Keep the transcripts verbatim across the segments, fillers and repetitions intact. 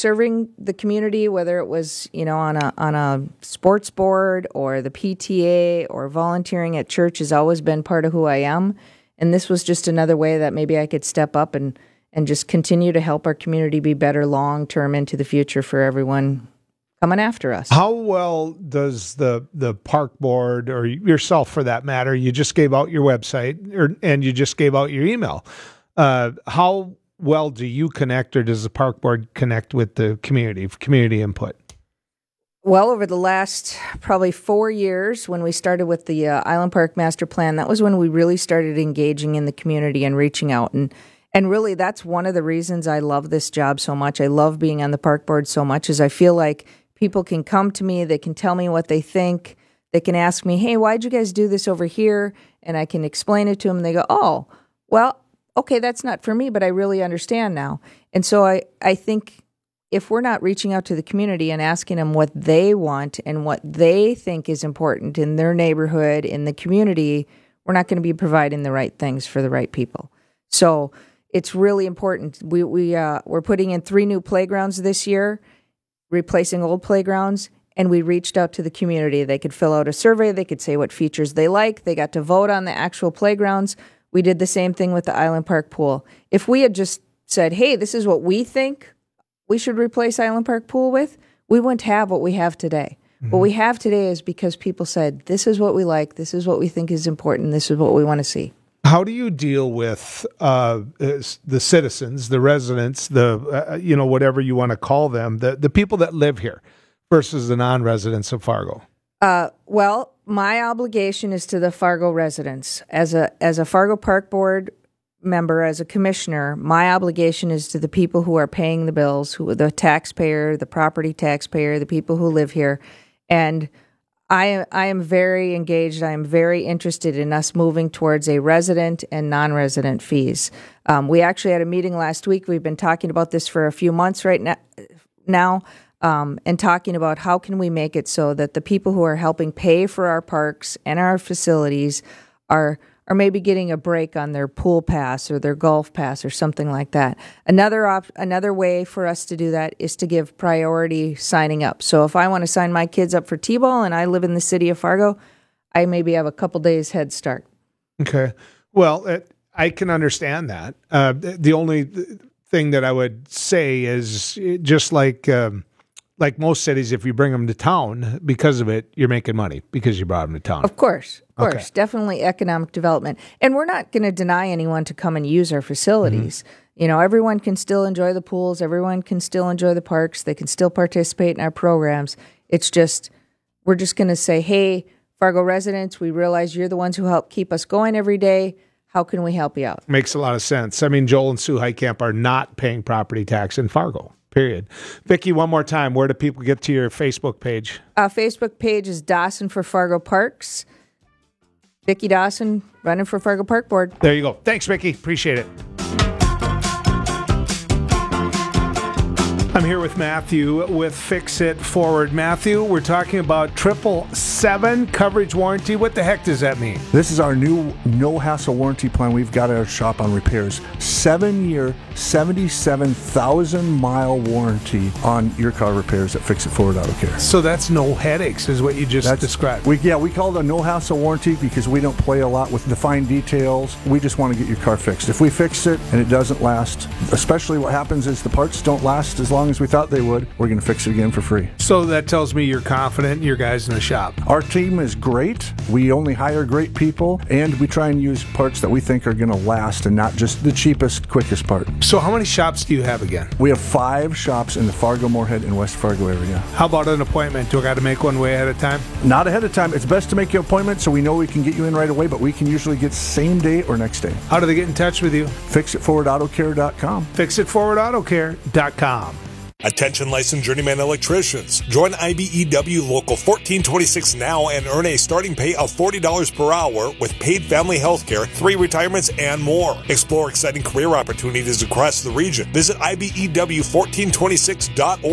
serving the community, whether it was, you know, on a on a sports board or the P T A or volunteering at church, has always been part of who I am. And this was just another way that maybe I could step up and, and just continue to help our community be better long term into the future for everyone coming after us. How well does the the park board, or yourself for that matter, you just gave out your website or, and you just gave out your email. Uh, how well do you connect, or does the park board connect with the community, community input? Well, over the last probably four years, when we started with the uh, Island Park Master Plan, that was when we really started engaging in the community and reaching out. And and really, that's one of the reasons I love this job so much. I love being on the park board so much, is I feel like people can come to me, they can tell me what they think, they can ask me, hey, why'd you guys do this over here? And I can explain it to them, and they go, oh, well, okay, that's not for me, but I really understand now. And so I, I think if we're not reaching out to the community and asking them what they want and what they think is important in their neighborhood, in the community, we're not going to be providing the right things for the right people. So it's really important. We, we, uh, we're putting in three new playgrounds this year, replacing old playgrounds, and we reached out to the community. They could fill out a survey. They could say what features they like. They got to vote on the actual playgrounds. We did the same thing with the Island Park pool. If we had just said, hey, this is what we think we should replace Island Park pool with, we wouldn't have what we have today. Mm-hmm. What we have today is because people said, this is what we like, this is what we think is important, this is what we want to see. How do you deal with uh, the citizens, the residents, the uh, you know, whatever you want to call them, the, the people that live here versus the non-residents of Fargo? Uh, well, my obligation is to the Fargo residents. As a as a Fargo Park Board member, as a commissioner, my obligation is to the people who are paying the bills, who the taxpayer, the property taxpayer, the people who live here. And I am I am very engaged. I am very interested in us moving towards a resident and non-resident fees. Um, we actually had a meeting last week. We've been talking about this for a few months right now. now Um, and talking about how can we make it so that the people who are helping pay for our parks and our facilities are are maybe getting a break on their pool pass or their golf pass or something like that. Another op- another way for us to do that is to give priority signing up. So if I want to sign my kids up for T-ball and I live in the city of Fargo, I maybe have a couple days head start. Okay. Well, it, I can understand that. Uh, the only thing that I would say is just like... Um, Like most cities, if you bring them to town, because of it, you're making money because you brought them to town. Of course, of course. Okay. Definitely economic development. And we're not going to deny anyone to come and use our facilities. Mm-hmm. You know, everyone can still enjoy the pools. Everyone can still enjoy the parks. They can still participate in our programs. It's just, we're just going to say, hey, Fargo residents, we realize you're the ones who help keep us going every day. How can we help you out? Makes a lot of sense. I mean, Joel and Sue Heitkamp are not paying property tax in Fargo. Period. Vicki, one more time, where do people get to your Facebook page? Our Facebook page is Dawson for Fargo Parks. Vicki Dawson, running for Fargo Park Board. There you go. Thanks, Vicki. Appreciate it. I'm here with Matthew with Fix It Forward. Matthew, we're talking about triple seven coverage warranty. What the heck does that mean? This is our new no-hassle warranty plan we've got at our shop on repairs. Seven-year, seventy-seven thousand mile warranty on your car repairs at Fix It Forward Auto Care. So that's no headaches is what you just that's, described. We, yeah, we call it a no-hassle warranty because we don't play a lot with the fine details. We just want to get your car fixed. If we fix it and it doesn't last, especially what happens is the parts don't last as long as we thought they would, we're going to fix it again for free. So that tells me you're confident in your guys in the shop. Our team is great. We only hire great people, and we try and use parts that we think are going to last and not just the cheapest, quickest part. So how many shops do you have again? We have five shops in the Fargo, Moorhead, and West Fargo area. How about an appointment? Do I got to make one way ahead of time? Not ahead of time. It's best to make your appointment so we know we can get you in right away, but we can usually get same day or next day. How do they get in touch with you? fix it forward auto care dot com. fix it forward auto care dot com. Attention licensed journeyman electricians. Join I B E W Local fourteen twenty-six now and earn a starting pay of forty dollars per hour with paid family health care, three retirements, and more. Explore exciting career opportunities across the region. Visit I B E W fourteen twenty-six dot org.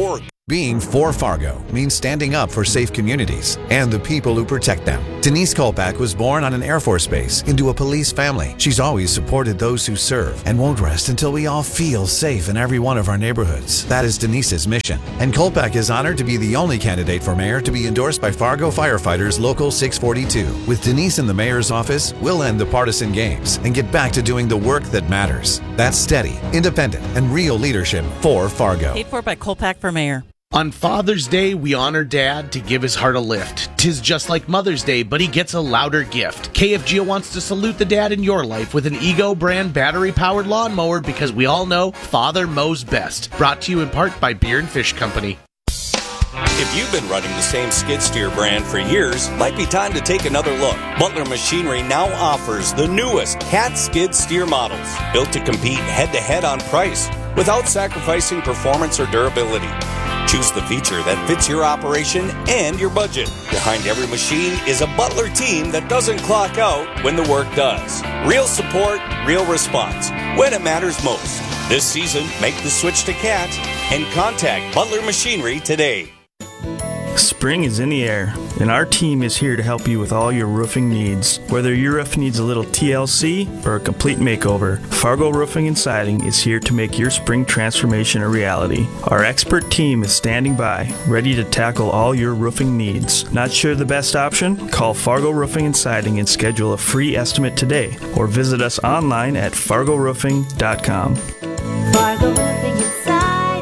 Being for Fargo means standing up for safe communities and the people who protect them. Denise Kolpak was born on an Air Force base into a police family. She's always supported those who serve and won't rest until we all feel safe in every one of our neighborhoods. That is Denise's mission. And Kolpak is honored to be the only candidate for mayor to be endorsed by Fargo Firefighters Local six forty-two. With Denise in the mayor's office, we'll end the partisan games and get back to doing the work that matters. That's steady, independent, and real leadership for Fargo. Paid for by Kolpak for mayor. On Father's Day, we honor Dad to give his heart a lift. Tis just like Mother's Day, but he gets a louder gift. K F G O wants to salute the dad in your life with an Ego brand battery-powered lawnmower because we all know Father mows best. Brought to you in part by Beer and Fish Company. If you've been running the same skid steer brand for years, might be time to take another look. Butler Machinery now offers the newest Cat skid steer models, built to compete head-to-head on price without sacrificing performance or durability. Choose the feature that fits your operation and your budget. Behind every machine is a Butler team that doesn't clock out when the work does. Real support, real response, when it matters most. This season, make the switch to Cat and contact Butler Machinery today. Spring is in the air, and our team is here to help you with all your roofing needs. Whether your roof needs a little T L C or a complete makeover, Fargo Roofing and Siding is here to make your spring transformation a reality. Our expert team is standing by, ready to tackle all your roofing needs. Not sure the best option? Call Fargo Roofing and Siding and schedule a free estimate today, or visit us online at fargo roofing dot com. Fargo Roofing and Siding.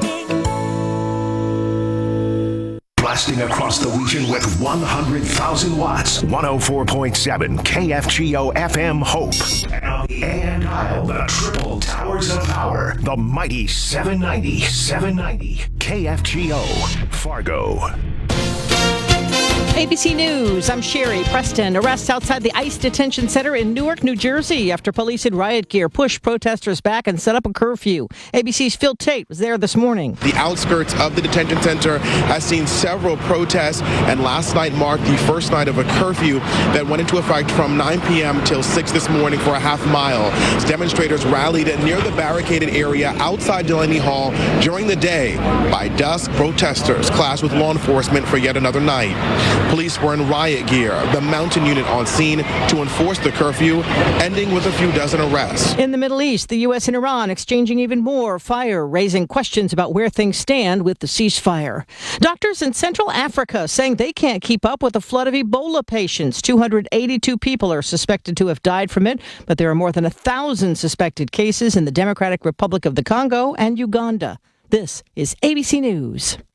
Blasting across the region with one hundred thousand watts. one oh four point seven K F G O F M Hope. And on the A M dial, the triple towers of power. The mighty seven ninety, seven ninety K F G O Fargo. A B C News, I'm Sherry Preston. Arrests outside the ICE detention center in Newark, New Jersey after police in riot gear pushed protesters back and set up a curfew. A B C's Phil Tate was there this morning. The outskirts of the detention center has seen several protests, and last night marked the first night of a curfew that went into effect from nine p.m. till six this morning for a half mile. Demonstrators rallied near the barricaded area outside Delaney Hall during the day. By dusk, protesters clashed with law enforcement for yet another night. Police were in riot gear, the mountain unit on scene to enforce the curfew, ending with a few dozen arrests. In the Middle East, the U S and Iran exchanging even more fire, raising questions about where things stand with the ceasefire. Doctors in Central Africa saying they can't keep up with a flood of Ebola patients. two hundred eighty-two people are suspected to have died from it, but there are more than a thousand suspected cases in the Democratic Republic of the Congo and Uganda. This is A B C News.